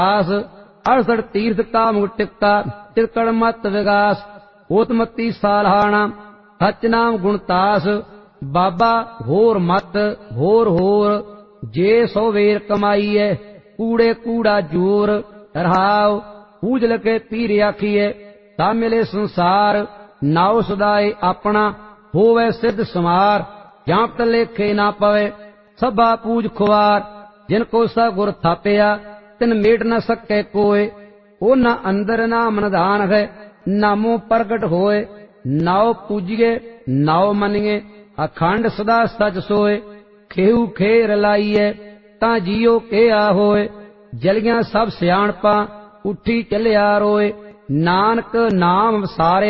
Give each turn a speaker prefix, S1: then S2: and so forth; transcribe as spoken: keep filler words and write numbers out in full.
S1: आस अड़सठ तीर्थ काम टिकता तिरकड़ मत विगास ओतमती सालहाना सच नाम गुणतास बाबा होर मत होर होर जे सौ वेर कमाईए कूड़े कूड़ा जोर रहाव पूजल के पीर आखिए ता मिले संसार नाव सदाए अपना होवे सिद्ध समार जाप लेखे ना पवे सभा पूज खुआर जिनको सा गुर थापिया तिन मेट न सके कोय ओ न अंदर नाम निधान है नामो प्रगट होए नाव पूजिए नाव मनिए अखंड सदा सच सोए खेऊ खेर लाइए ता जियो के आ होए जलियां सब सियाणपा उठी चलिया रोए नानक नाम सारे